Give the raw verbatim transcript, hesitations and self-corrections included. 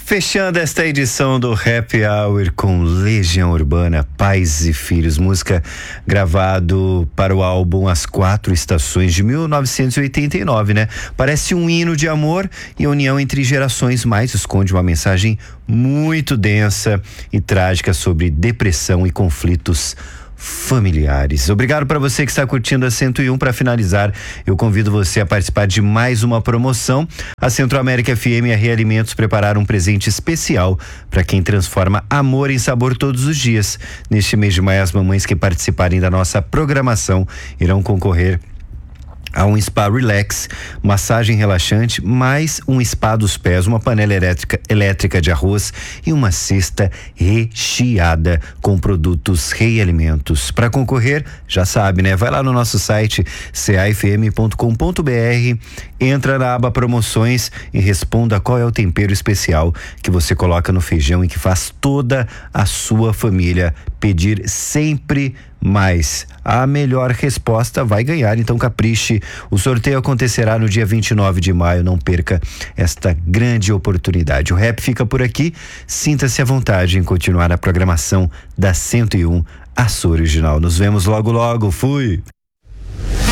Fechando esta edição do Happy Hour com Legião Urbana, Pais e Filhos, música gravado para o álbum As Quatro Estações de mil novecentos e oitenta e nove, né? Parece um hino de amor e união entre gerações, mas esconde uma mensagem muito densa e trágica sobre depressão e conflitos familiares. Obrigado para você que está curtindo a cento e um. Para finalizar, eu convido você a participar de mais uma promoção. A Centro-América F M e a Realimentos prepararam um presente especial para quem transforma amor em sabor todos os dias. Neste mês de maio, as mamães que participarem da nossa programação irão concorrer a um spa relax, massagem relaxante, mais um spa dos pés, uma panela elétrica, elétrica de arroz e uma cesta recheada com produtos Rei Alimentos. Para concorrer, já sabe, né? Vai lá no nosso site c a f m ponto com ponto b r, entra na aba promoções e responda qual é o tempero especial que você coloca no feijão e que faz toda a sua família pedir sempre mais. A melhor resposta vai ganhar, então capriche. O sorteio acontecerá no dia vinte e nove de maio, não perca esta grande oportunidade. O Rap fica por aqui, sinta-se à vontade em continuar a programação da cento e um, a sua original. Nos vemos logo logo, fui!